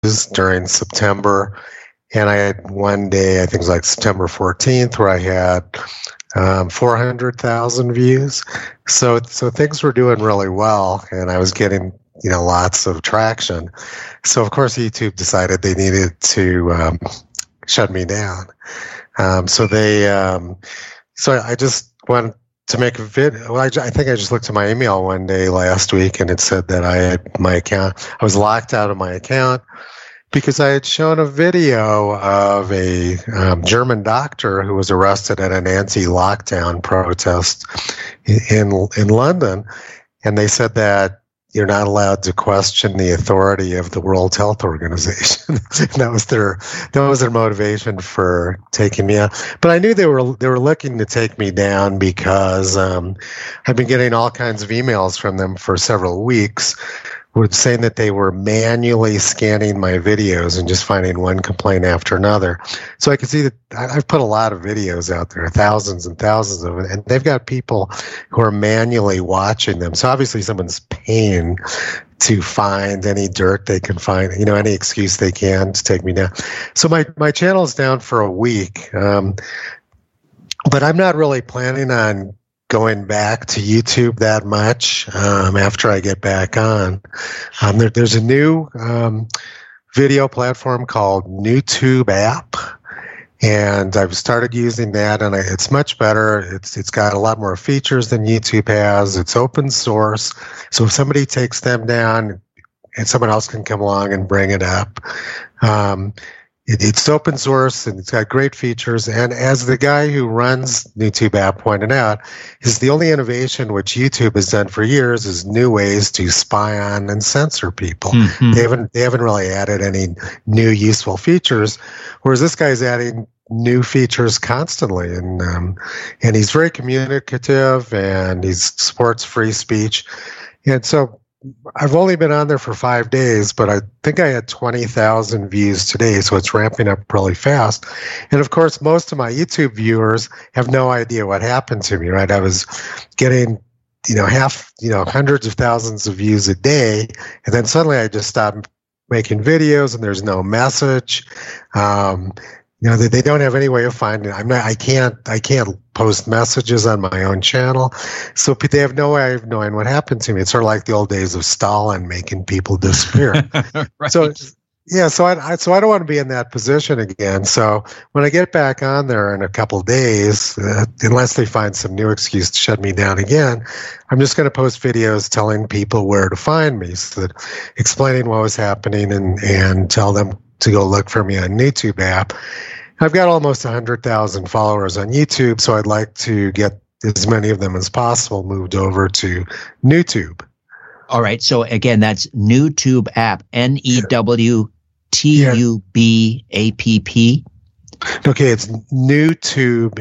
during September. And I had one day, I think it was like September 14th, where I had 400,000 views. So things were doing really well, and I was getting, lots of traction. So of course YouTube decided they needed to shut me down. So I just went to make a video. Well, I think I just looked at my email one day last week, and it said that I was locked out of my account because I had shown a video of a German doctor who was arrested at an anti-lockdown protest in London, and they said that you're not allowed to question the authority of the World Health Organization. That was their motivation for taking me out. But I knew they were looking to take me down because I've been getting all kinds of emails from them for several weeks, saying that they were manually scanning my videos and just finding one complaint after another. So I could see that I've put a lot of videos out there, thousands and thousands of them, and they've got people who are manually watching them. So obviously someone's paying to find any dirt they can find, any excuse they can to take me down. So my channel's down for a week, but I'm not really planning on going back to YouTube that much after I get back on. There's a new video platform called NewTube app, and I've started using that, and it's much better. It's got a lot more features than YouTube has. It's open source, so if somebody takes them down, and someone else can come along and bring it up. It's open source, and it's got great features. And as the guy who runs NewTube app pointed out, is the only innovation which YouTube has done for years is new ways to spy on and censor people. Mm-hmm. They haven't really added any new useful features, whereas this guy's adding new features constantly. And he's very communicative, and he supports free speech. And so I've only been on there for 5 days, but I think I had 20,000 views today, so it's ramping up really fast. And of course, most of my YouTube viewers have no idea what happened to me, right? I was getting, hundreds of thousands of views a day, and then suddenly I just stopped making videos, and there's no message. They don't have any way of finding it. I can't post messages on my own channel, so they have no way of knowing what happened to me. It's sort of like the old days of Stalin making people disappear. Right. So I don't want to be in that position again. So when I get back on there in a couple of days, unless they find some new excuse to shut me down again, I'm just going to post videos telling people where to find me, so that explaining what was happening and tell them to go look for me on NewTube app. I've got almost 100,000 followers on YouTube, so I'd like to get as many of them as possible moved over to NewTube. All right. So again, that's NewTube app, NEWTUB APP. Okay, it's NewTube,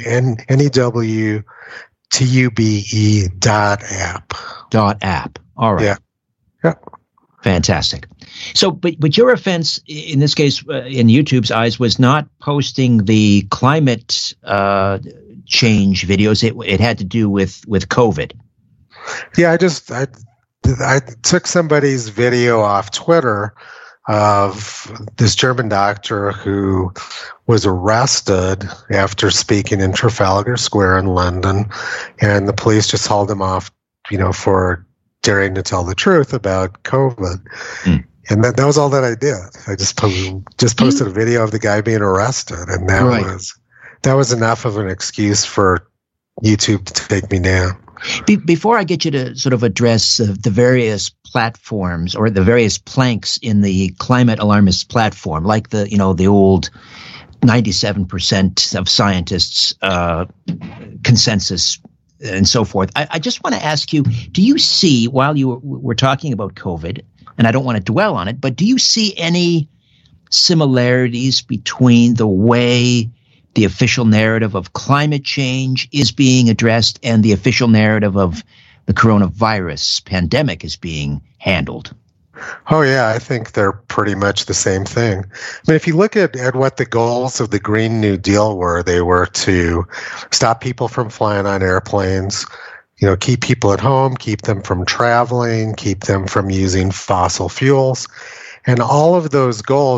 NEWTUBE.app. .app. All right. Yeah. Fantastic. So, but your offense in this case, in YouTube's eyes, was not posting the climate change videos. It had to do with COVID. Yeah, I took somebody's video off Twitter of this German doctor who was arrested after speaking in Trafalgar Square in London, and the police just hauled him off, for daring to tell the truth about COVID. And that was all that I did. I just posted a video of the guy being arrested, and that was enough of an excuse for YouTube to take me down. Before I get you to sort of address the various platforms or the various planks in the climate alarmist platform, like the old 97% of scientists consensus and so forth, I just want to ask you, do you see, while you were talking about COVID, and I don't want to dwell on it, but do you see any similarities between the way the official narrative of climate change is being addressed and the official narrative of the coronavirus pandemic is being handled? Oh, yeah, I think they're pretty much the same thing. I mean, if you look at what the goals of the Green New Deal were, they were to stop people from flying on airplanes, keep people at home, keep them from traveling, keep them from using fossil fuels. And all of those goals